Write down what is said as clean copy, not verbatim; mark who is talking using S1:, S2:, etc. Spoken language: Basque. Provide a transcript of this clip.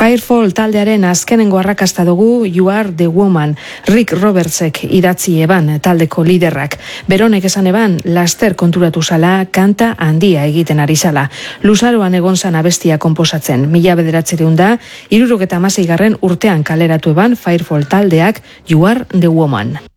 S1: Firefall taldearen azkenengo arrakasta dugu You Are the Woman. Rick Robertsek idatzi eban taldeko liderrak. Beronek esan eban laster konturatu zala kanta handia egiten ari zala. Luzaroan egon zan abestia konposatzen. 1976 urtean kaleratu eban Firefall taldeak You Are the Woman.